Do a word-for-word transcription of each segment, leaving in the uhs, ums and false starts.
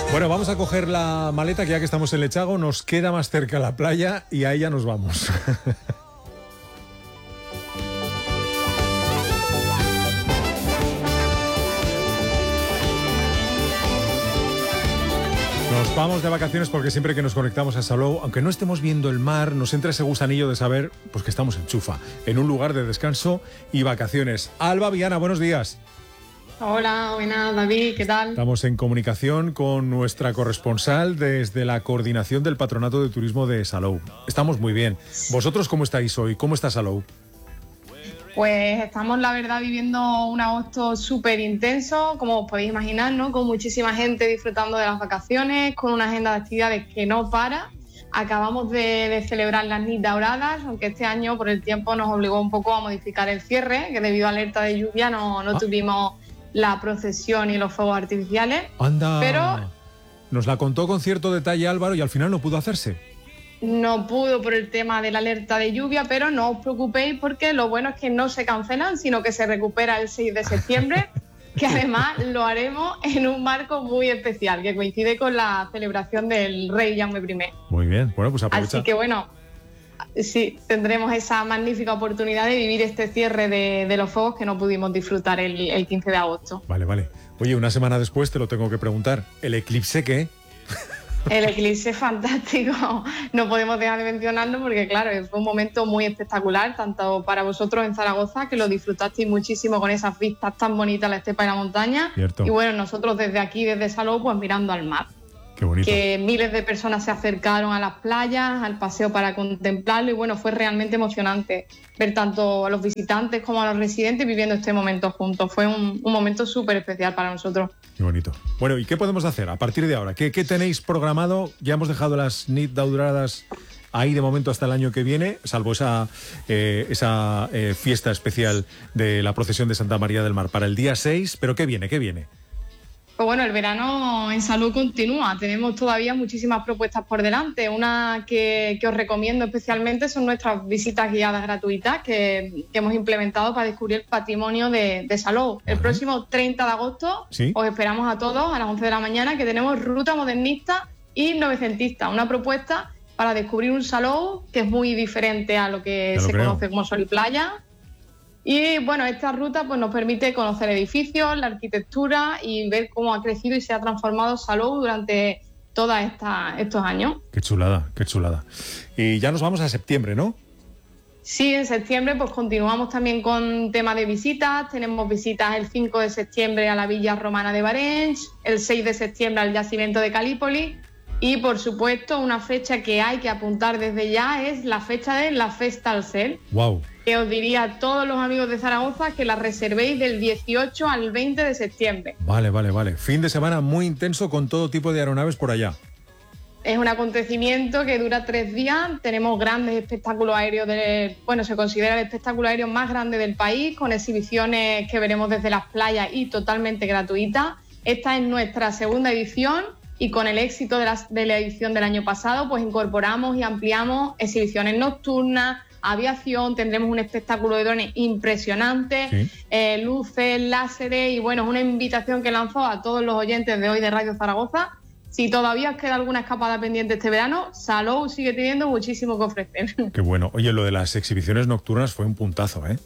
Bueno, vamos a coger la maleta, que ya que estamos en Lechago, nos queda más cerca la playa y ahí ya nos vamos. Nos vamos de vacaciones porque siempre que nos conectamos a Salou, aunque no estemos viendo el mar, nos entra ese gusanillo de saber pues que estamos en Chufa, en un lugar de descanso y vacaciones. Alba Viana, buenos días. Hola, buenas, David, ¿qué tal? Estamos en comunicación con nuestra corresponsal desde la coordinación del Patronato de Turismo de Salou. Estamos muy bien. ¿Vosotros cómo estáis hoy? ¿Cómo está Salou? Pues estamos, la verdad, viviendo un agosto súper intenso, como os podéis imaginar, ¿no? Con muchísima gente disfrutando de las vacaciones, con una agenda de actividades que no para. Acabamos de, de celebrar las Nit Dauradas, aunque este año por el tiempo nos obligó un poco a modificar el cierre, que debido a alerta de lluvia no, no ah. tuvimos la procesión y los fuegos artificiales. ¡Anda! Pero nos la contó con cierto detalle Álvaro y al final no pudo hacerse. No pudo por el tema de la alerta de lluvia, pero no os preocupéis porque lo bueno es que no se cancelan, sino que se recupera el seis de septiembre, que además lo haremos en un marco muy especial, que coincide con la celebración del Rey Jaume primero. Muy bien, bueno, pues aprovecha. Así que bueno, sí, tendremos esa magnífica oportunidad de vivir este cierre de, de los fuegos que no pudimos disfrutar el, el quince de agosto. Vale, vale. Oye, una semana después te lo tengo que preguntar. ¿El eclipse qué? El eclipse fantástico, no podemos dejar de mencionarlo porque claro, fue un momento muy espectacular, tanto para vosotros en Zaragoza, que lo disfrutasteis muchísimo con esas vistas tan bonitas, la estepa y la montaña. Cierto. Y bueno, nosotros desde aquí, desde Salou, pues mirando al mar. Qué bonito. Que miles de personas se acercaron a las playas, al paseo para contemplarlo y bueno, fue realmente emocionante ver tanto a los visitantes como a los residentes viviendo este momento juntos. Fue un, un momento súper especial para nosotros. Qué bonito. Bueno, ¿y qué podemos hacer a partir de ahora? ¿Qué, qué tenéis programado? Ya hemos dejado las Nit Dauradas ahí de momento hasta el año que viene, salvo esa, eh, esa eh, fiesta especial de la procesión de Santa María del Mar para el día seis, pero ¿qué viene? ¿Qué viene? Pues bueno, el verano en Salou continúa. Tenemos todavía muchísimas propuestas por delante. Una que, que os recomiendo especialmente son nuestras visitas guiadas gratuitas que, que hemos implementado para descubrir el patrimonio de, de Salou. El próximo treinta de agosto ¿Sí? Os esperamos a todos a las once de la mañana, que tenemos ruta modernista y novecentista. Una propuesta para descubrir un Salou que es muy diferente a lo que lo se creo. conoce como Sol y Playa. Y bueno, esta ruta pues, nos permite conocer edificios, la arquitectura y ver cómo ha crecido y se ha transformado Salou durante todos estos años. Qué chulada, qué chulada. Y ya nos vamos a septiembre, ¿no? Sí, en septiembre pues continuamos también con tema de visitas. Tenemos visitas el cinco de septiembre a la Villa Romana de Barenys, el seis de septiembre al Yacimiento de Calípoli y por supuesto una fecha que hay que apuntar desde ya es la fecha de la Festa al Cel. Wow. Que os diría a todos los amigos de Zaragoza que la reservéis del dieciocho al veinte de septiembre. Vale, vale, vale. Fin de semana muy intenso con todo tipo de aeronaves por allá. Es un acontecimiento que dura tres días. Tenemos grandes espectáculos aéreos, de, bueno, se considera el espectáculo aéreo más grande del país, con exhibiciones que veremos desde las playas y totalmente gratuitas. Esta es nuestra segunda edición y con el éxito de la, de la edición del año pasado, pues incorporamos y ampliamos exhibiciones nocturnas, aviación, tendremos un espectáculo de drones impresionante, ¿Sí? eh, luces, láseres y bueno, es una invitación que lanzo a todos los oyentes de hoy de Radio Zaragoza. Si todavía os queda alguna escapada pendiente este verano, Salou sigue teniendo muchísimo que ofrecer. Qué bueno. Oye, lo de las exhibiciones nocturnas fue un puntazo, ¿eh?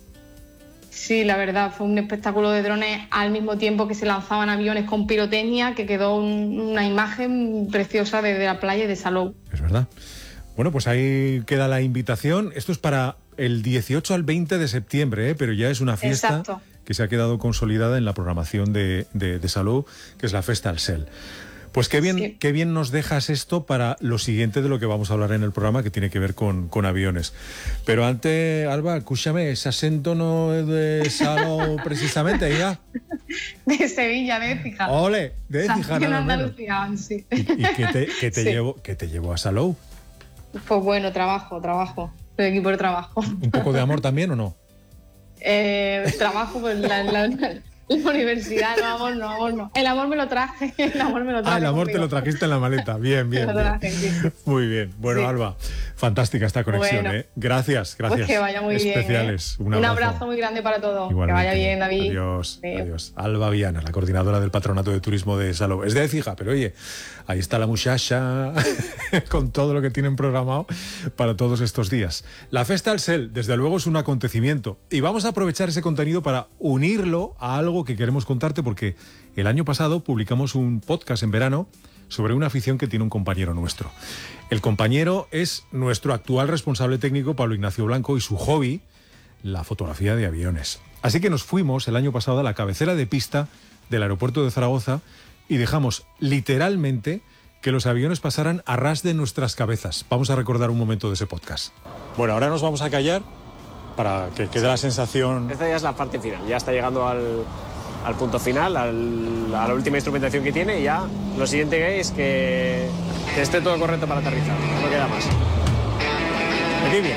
Sí, la verdad, fue un espectáculo de drones al mismo tiempo que se lanzaban aviones con pirotecnia, que quedó un, una imagen preciosa desde la playa de Salou. Es verdad. Bueno, pues ahí queda la invitación. Esto es para el dieciocho al veinte de septiembre, ¿eh? Pero ya es una fiesta Exacto. que se ha quedado consolidada en la programación de, de, de Salou, que es la Festa al Cel. Pues qué bien, Sí. qué bien nos dejas esto para lo siguiente de lo que vamos a hablar en el programa, que tiene que ver con, con aviones. Pero antes, Alba, escúchame, ese acento no es de Salou precisamente, ¿ya? De Sevilla, de Écija. ¡Ole! De Écija, En nada menos. Andalucía, sí. ¿Y, y qué te, qué te Sí. llevo, qué te llevó a Salou? Pues bueno, trabajo, trabajo. El equipo de trabajo. ¿Un poco de amor también o no? Eh, trabajo, pues la, la, La universidad, no, amor, no, amor, no. El amor me lo traje, el amor me lo traje. Ah, el amor conmigo. te lo trajiste en la maleta. Bien, bien. Me lo bien. traje, sí. Muy bien. Bueno, Sí. Alba, fantástica esta conexión, Bueno. ¿eh? Gracias, gracias. Pues que vaya muy Especiales. bien. ¿eh? Un abrazo muy grande para todos. Igualmente. Que vaya bien, David. Adiós, Sí. adiós. Alba Viana, la coordinadora del Patronato de Turismo de Salou. Es de Écija, pero oye, ahí está la muchacha con todo lo que tienen programado para todos estos días. La Festa al Sel, desde luego, es un acontecimiento y vamos a aprovechar ese contenido para unirlo a algo que queremos contarte porque el año pasado publicamos un podcast en verano sobre una afición que tiene un compañero nuestro. El compañero es nuestro actual responsable técnico, Pablo Ignacio Blanco, y su hobby, la fotografía de aviones. Así que nos fuimos el año pasado a la cabecera de pista del aeropuerto de Zaragoza y dejamos literalmente que los aviones pasaran a ras de nuestras cabezas. Vamos a recordar un momento de ese podcast. Bueno, ahora nos vamos a callar para que quede la sensación... Esta ya es la parte final, ya está llegando al, al punto final, al, a la última instrumentación que tiene y ya lo siguiente es que, que esté todo correcto para aterrizar, no queda más. Aquí bien.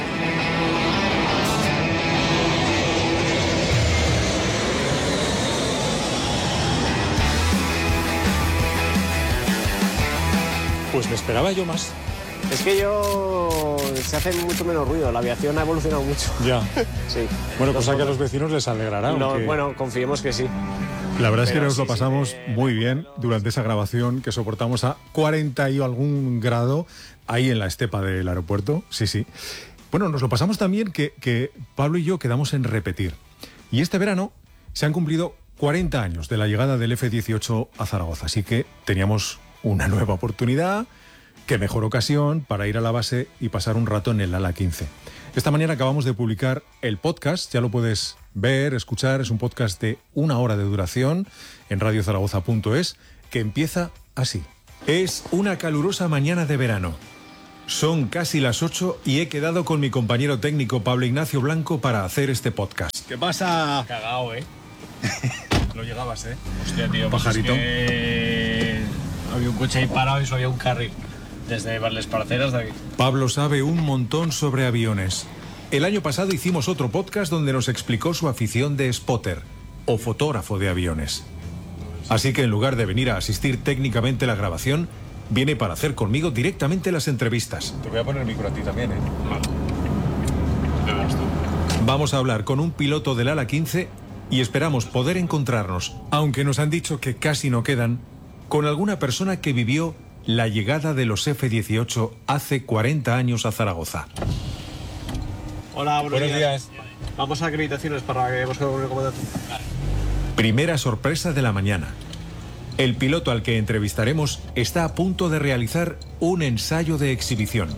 Pues me esperaba yo más. Es que yo... se hace mucho menos ruido, la aviación ha evolucionado mucho. Ya. Sí. Bueno, cosa que a los vecinos les alegrará. No, aunque... bueno, confiemos que sí. La verdad es que Pero nos sí, lo pasamos sí, muy bien durante esa grabación que soportamos a cuarenta y algún grado ahí en la estepa del aeropuerto. Sí, sí. Bueno, nos lo pasamos también que, que Pablo y yo quedamos en repetir. Y este verano se han cumplido cuarenta años de la llegada del F dieciocho a Zaragoza. Así que teníamos una nueva oportunidad. Qué mejor ocasión para ir a la base y pasar un rato en el ala quince. Esta mañana acabamos de publicar el podcast, ya lo puedes ver, escuchar, es un podcast de una hora de duración en radio zaragoza punto es, que empieza así. Es una calurosa mañana de verano. Son casi las ocho y he quedado con mi compañero técnico Pablo Ignacio Blanco para hacer este podcast. ¿Qué pasa? Cagao, ¿eh? No llegabas, ¿eh? Hostia, tío, pues Pajarito. es que había un coche ahí parado y solo había un carril. Desde Barles Parceras de aquí. Pablo sabe un montón sobre aviones. El año pasado hicimos otro podcast donde nos explicó su afición de spotter o fotógrafo de aviones. Así que en lugar de venir a asistir técnicamente a la grabación, viene para hacer conmigo directamente las entrevistas. Te voy a poner el micro a ti también, ¿eh? Vale. Bebes tú. Vamos a hablar con un piloto del ala quince y esperamos poder encontrarnos, aunque nos han dicho que casi no quedan, con alguna persona que vivió la llegada de los F dieciocho hace cuarenta años a Zaragoza. Hola, buenos, Buenos días. Vamos a acreditaciones para que veamos cómo recomendación. Primera sorpresa de la mañana. El piloto al que entrevistaremos está a punto de realizar un ensayo de exhibición.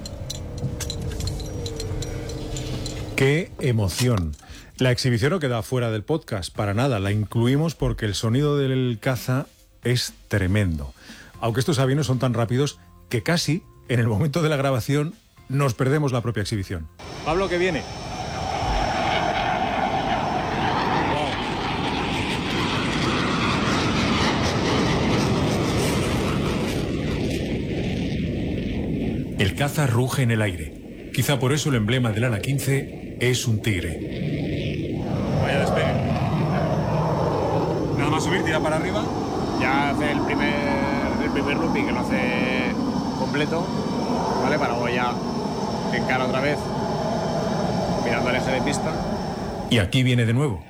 ¡Qué emoción! La exhibición no queda fuera del podcast, para nada, la incluimos porque el sonido del caza es tremendo. Aunque estos aviones son tan rápidos que casi, en el momento de la grabación, nos perdemos la propia exhibición. Pablo, ¿qué viene? El caza ruge en el aire. Quizá por eso el emblema del ala quince es un tigre. Vaya despegue. Nada más subir, tira para arriba. Ya hace el primer, el primer looping, que lo hace completo, ¿vale? Para luego ya encara otra vez, mirando el eje de pista. Y aquí viene de nuevo.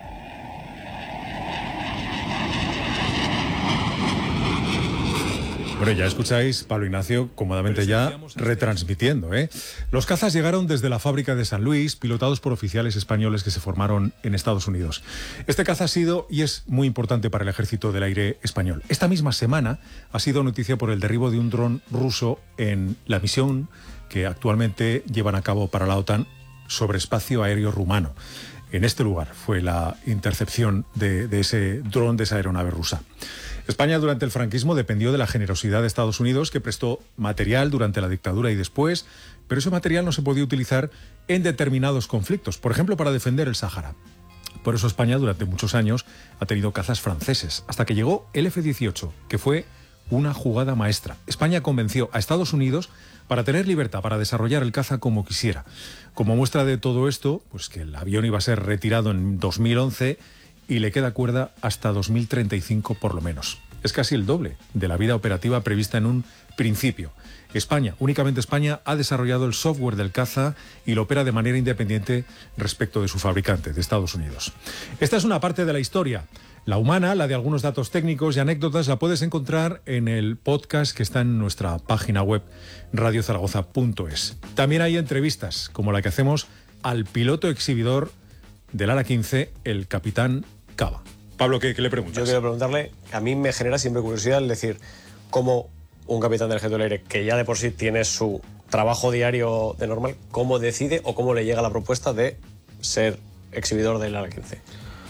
Bueno, ya escucháis, Pablo Ignacio, cómodamente ya retransmitiendo, ¿eh? Los cazas llegaron desde la fábrica de San Luis, pilotados por oficiales españoles que se formaron en Estados Unidos. Este caza ha sido y es muy importante para el Ejército del Aire español. Esta misma semana ha sido noticia por el derribo de un dron ruso en la misión que actualmente llevan a cabo para la OTAN sobre espacio aéreo rumano. En este lugar fue la intercepción de, de ese dron, de esa aeronave rusa. España durante el franquismo dependió de la generosidad de Estados Unidos, que prestó material durante la dictadura y después, pero ese material no se podía utilizar en determinados conflictos, por ejemplo, para defender el Sáhara. Por eso España durante muchos años ha tenido cazas franceses, hasta que llegó el F dieciocho, que fue una jugada maestra. España convenció a Estados Unidos para tener libertad para desarrollar el caza como quisiera. Como muestra de todo esto, pues que el avión iba a ser retirado en dos mil once y le queda cuerda hasta dos mil treinta y cinco por lo menos. Es casi el doble de la vida operativa prevista en un principio. España, únicamente España, ha desarrollado el software del caza y lo opera de manera independiente respecto de su fabricante, de Estados Unidos. Esta es una parte de la historia. La humana, la de algunos datos técnicos y anécdotas, la puedes encontrar en el podcast que está en nuestra página web radio zaragoza punto es. También hay entrevistas, como la que hacemos al piloto exhibidor del ala quince, el capitán Cava. Pablo, ¿qué, qué le preguntas? Yo quiero preguntarle, a mí me genera siempre curiosidad el decir cómo un capitán del Ejército del Aire, que ya de por sí tiene su trabajo diario de normal, cómo decide o cómo le llega la propuesta de ser exhibidor del ala quince.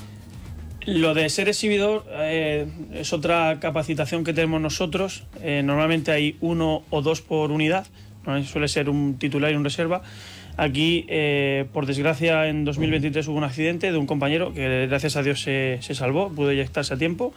Lo de ser exhibidor eh, es otra capacitación que tenemos nosotros. Eh, normalmente hay uno o dos por unidad, ¿no? Suele ser un titular y un reserva. Aquí, eh, por desgracia, en dos mil veintitrés hubo un accidente de un compañero que gracias a Dios se, se salvó, pudo eyectarse a tiempo.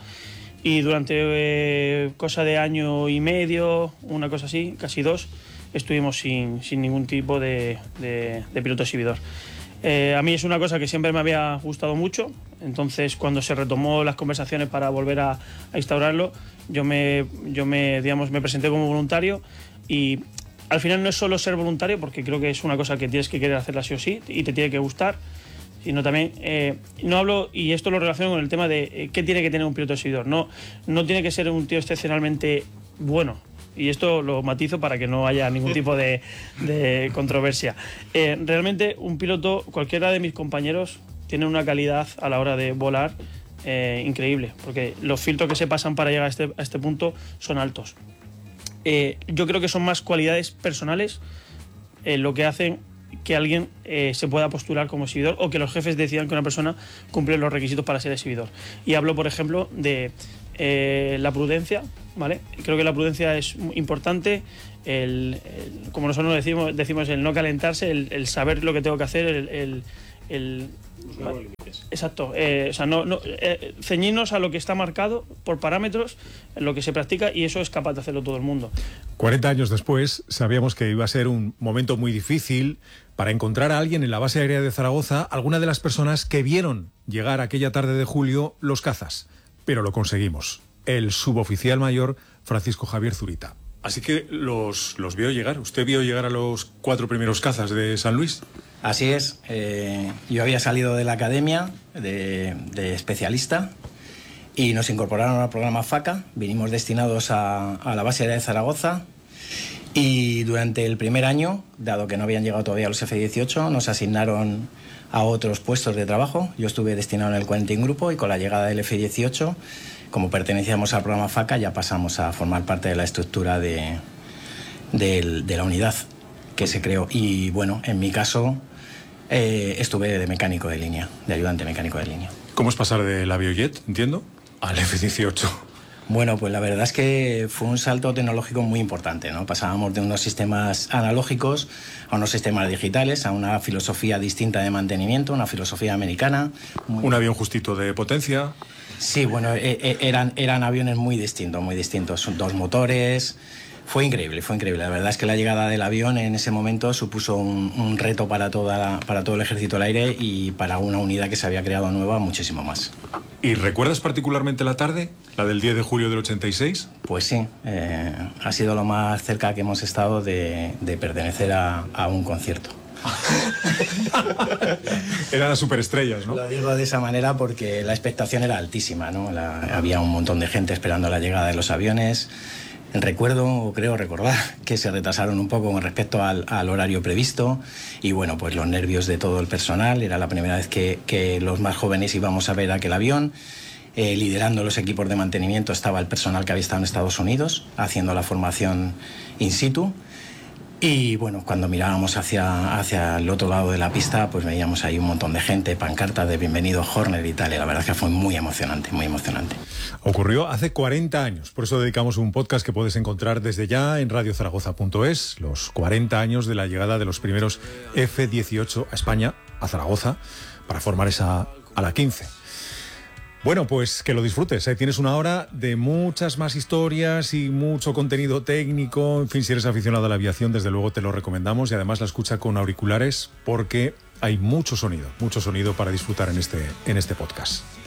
Y durante eh, cosa de año y medio, una cosa así, casi dos, estuvimos sin, sin ningún tipo de, de, de piloto exhibidor. Eh, a mí es una cosa que siempre me había gustado mucho, entonces cuando se retomó las conversaciones para volver a, a instaurarlo, yo, me, yo me, digamos, me presenté como voluntario y al final no es solo ser voluntario, porque creo que es una cosa que tienes que querer hacerla sí o sí y te tiene que gustar, sino también, eh, no hablo, y esto lo relaciono con el tema de eh, qué tiene que tener un piloto exhibidor. No, no tiene que ser un tío excepcionalmente bueno, y esto lo matizo para que no haya ningún tipo de, de controversia. Eh, realmente un piloto, cualquiera de mis compañeros, tiene una calidad a la hora de volar eh, increíble, porque los filtros que se pasan para llegar a este, a este punto son altos. Eh, yo creo que son más cualidades personales eh, lo que hacen que alguien eh, se pueda postular como exhibidor o que los jefes decidan que una persona cumple los requisitos para ser exhibidor. Y hablo, por ejemplo, de eh, la prudencia, ¿vale? Creo que la prudencia es importante, el, el, como nosotros decimos, decimos el no calentarse, el, el saber lo que tengo que hacer, el... el, el ¿vale? Exacto, eh, o sea, no, no, eh, ceñirnos a lo que está marcado por parámetros, en lo que se practica, y eso es capaz de hacerlo todo el mundo. cuarenta años después, sabíamos que iba a ser un momento muy difícil para encontrar a alguien en la base aérea de Zaragoza, alguna de las personas que vieron llegar aquella tarde de julio los cazas. Pero lo conseguimos. El suboficial mayor Francisco Javier Zurita. Así que los, los vio llegar. ¿Usted vio llegar a los cuatro primeros cazas de San Luis? Así es. Eh, yo había salido de la academia de, de especialista y nos incorporaron al programa FACA. Vinimos destinados a, a la base aérea de Zaragoza y durante el primer año, dado que no habían llegado todavía los F dieciocho, nos asignaron a otros puestos de trabajo. Yo estuve destinado en el Quarantine Grupo y con la llegada del F dieciocho, como pertenecíamos al programa FACA, ya pasamos a formar parte de la estructura de, de, de la unidad que se creó. Y bueno, en mi caso eh, estuve de mecánico de línea, de ayudante mecánico de línea. ¿Cómo es pasar del aviojet, entiendo, al F dieciocho? Bueno, pues la verdad es que fue un salto tecnológico muy importante, ¿no? Pasábamos de unos sistemas analógicos a unos sistemas digitales, a una filosofía distinta de mantenimiento, una filosofía americana. Muy... Un avión justito de potencia. Sí, bueno, e e eran, eran aviones muy distintos, muy distintos. Son dos motores. Fue increíble, fue increíble. La verdad es que la llegada del avión en ese momento supuso un, un reto para, toda la, para todo el Ejército del Aire y para una unidad que se había creado nueva muchísimo más. ¿Y recuerdas particularmente la tarde, la del diez de julio del ochenta y seis? Pues sí, eh, ha sido lo más cerca que hemos estado de, de pertenecer a, a un concierto. Eran las superestrellas, ¿no? Lo digo de esa manera porque la expectación era altísima, ¿no? La, había un montón de gente esperando la llegada de los aviones. Recuerdo, o creo recordar, que se retrasaron un poco con respecto al, al horario previsto y bueno, pues los nervios de todo el personal. Era la primera vez que, que los más jóvenes íbamos a ver aquel avión. Eh, liderando los equipos de mantenimiento estaba el personal que había estado en Estados Unidos haciendo la formación in situ. Y bueno, cuando mirábamos hacia, hacia el otro lado de la pista, pues veíamos ahí un montón de gente, pancartas de bienvenido Hornet y tal, y la verdad es que fue muy emocionante, muy emocionante. Ocurrió hace cuarenta años, por eso dedicamos un podcast que puedes encontrar desde ya en radio zaragoza punto es, los cuarenta años de la llegada de los primeros F dieciocho a España, a Zaragoza, para formar esa ala quince. Bueno, pues que lo disfrutes, ¿eh? Tienes una hora de muchas más historias y mucho contenido técnico. En fin, si eres aficionado a la aviación, desde luego te lo recomendamos y además la escucha con auriculares porque hay mucho sonido, mucho sonido para disfrutar en este, en este podcast.